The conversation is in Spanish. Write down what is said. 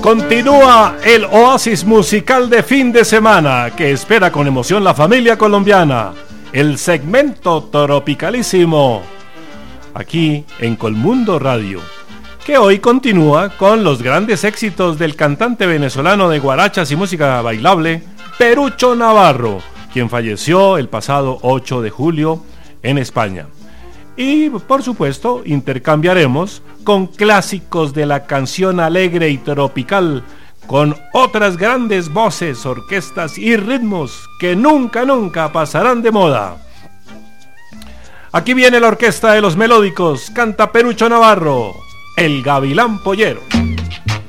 Continúa el oasis musical de fin de semana que espera con emoción la familia colombiana. El segmento tropicalísimo aquí en Colmundo Radio, que hoy continúa con los grandes éxitos del cantante venezolano de guarachas y música bailable, Perucho Navarro, quien falleció el pasado 8 de julio en España. Y por supuesto intercambiaremos con clásicos de la canción alegre y tropical, con otras grandes voces, orquestas y ritmos que nunca pasarán de moda. Aquí viene la orquesta de los melódicos, canta Perucho Navarro, El Gavilán Pollero.